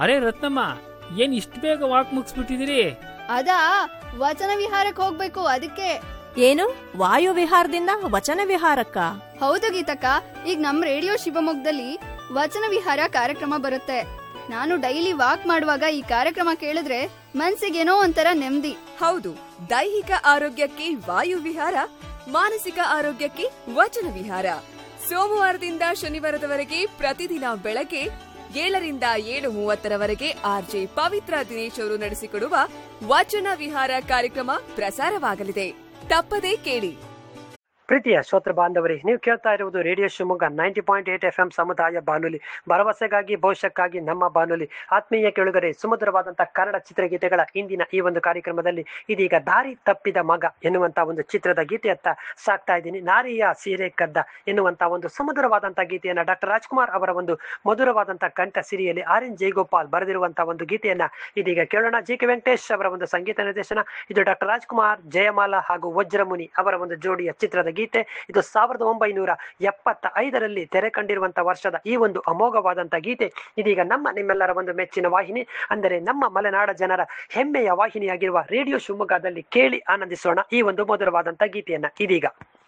ಅರೆ ರತ್ನಮ್ಮ, ಏನ್ ಇಷ್ಟು ಬೇಗ ವಾಕ್ ಮುಗಿಸ್ಬಿಟ್ಟಿದಿರಿ? ಅದಾ, ವಚನ ವಿಹಾರಕ್ಕೆ ಹೋಗ್ಬೇಕು ಅದಕ್ಕೆ. ಏನು ವಾಯು ವಿಹಾರದಿಂದ ವಚನ ವಿಹಾರಕ್ಕ? ಹೌದು ಗೀತಕ್ಕ, ಈಗ ನಮ್ ರೇಡಿಯೋ ಶಿವಮೊಗ್ಗದಲ್ಲಿ ವಚನ ವಿಹಾರ ಕಾರ್ಯಕ್ರಮ ಬರುತ್ತೆ. ನಾನು ಡೈಲಿ ವಾಕ್ ಮಾಡುವಾಗ ಈ ಕಾರ್ಯಕ್ರಮ ಕೇಳಿದ್ರೆ ಮನ್ಸಿಗೇನೋ ಒಂಥರ ನೆಮ್ಮದಿ. ಹೌದು, ದೈಹಿಕ ಆರೋಗ್ಯಕ್ಕೆ ವಾಯು ವಿಹಾರ, ಮಾನಸಿಕ ಆರೋಗ್ಯಕ್ಕೆ ವಚನ ವಿಹಾರ. ಸೋಮವಾರದಿಂದ ಶನಿವಾರದವರೆಗೆ ಪ್ರತಿದಿನ ಬೆಳಗ್ಗೆ 7ರಿಂದ 7:30 ಆರ್ಜೆ ಪವಿತ್ರ ದಿನೇಶ್ ಅವರು ನಡೆಸಿಕೊಡುವ ವಚನ ವಿಹಾರ ಕಾರ್ಯಕ್ರಮ ಪ್ರಸಾರವಾಗಲಿದೆ. ತಪ್ಪದೇ ಕೇಳಿ. ಪ್ರೀತಿಯ ಶ್ರೋತೃ ಬಾಂಧವರೇ, ನೀವು ಕೇಳ್ತಾ ಇರುವುದು ರೇಡಿಯೋ ಶಿವಮೊಗ್ಗ 90.8 FM ಸಮುದಾಯ ಬಾನುಲಿ, ಭರವಸೆಗಾಗಿ ಭವಿಷ್ಯಕ್ಕಾಗಿ ನಮ್ಮ ಬಾನುಲಿ. ಆತ್ಮೀಯ ಕೇಳುಗರೆ, ಸುಮಧುರವಾದಂತಹ ಕನ್ನಡ ಚಿತ್ರಗೀತೆಗಳ ಇಂದಿನ ಈ ಒಂದು ಕಾರ್ಯಕ್ರಮದಲ್ಲಿ ಇದೀಗ ದಾರಿ ತಪ್ಪಿದ ಮಗ ಎನ್ನುವಂತ ಒಂದು ಚಿತ್ರದ ಗೀತೆಯತ್ತ ಸಾಕ್ತಾ ಇದ್ದೀನಿ. ನಾರಿಯ ಸೀರೆ ಕದ್ದ ಎನ್ನುವಂತ ಒಂದು ಸುಮಧುರವಾದಂತಹ ಗೀತೆಯನ್ನ ಡಾಕ್ಟರ್ ರಾಜ್ಕುಮಾರ್ ಅವರ ಒಂದು ಮಧುರವಾದಂತಹ ಕಂಠ ಸಿರಿಯಲ್ಲಿ RN ಜಯಗೋಪಾಲ್ ಬರೆದಿರುವಂತಹ ಒಂದು ಗೀತೆಯನ್ನ ಇದೀಗ ಕೇಳೋಣ. JK ವೆಂಕಟೇಶ್ ಅವರ ಒಂದು ಸಂಗೀತ ನಿರ್ದೇಶನ. ಇದು ಡಾಕ್ಟರ್ ರಾಜ್ಕುಮಾರ್, ಜಯಮಾಲಾ ಹಾಗೂ ವಜ್ರಮುನಿ ಅವರ ಒಂದು ಜೋಡಿಯ ಚಿತ್ರದ ಗೀತೆ. ಇದು 1975ರಲ್ಲಿ ತೆರೆ ಕಂಡಿರುವಂತಹ ವರ್ಷದ ಈ ಒಂದು ಅಮೋಘವಾದಂತಹ ಗೀತೆ ಇದೀಗ ನಿಮ್ಮೆಲ್ಲರ ಒಂದು ಮೆಚ್ಚಿನ ವಾಹಿನಿ, ಅಂದರೆ ನಮ್ಮ ಮಲೆನಾಡ ಜನರ ಹೆಮ್ಮೆಯ ವಾಹಿನಿಯಾಗಿರುವ ರೇಡಿಯೋ ಶಿವಮೊಗ್ಗದಲ್ಲಿ ಕೇಳಿ ಆನಂದಿಸೋಣ ಈ ಒಂದು ಮಧುರವಾದಂತಹ ಗೀತೆಯನ್ನ ಇದೀಗ.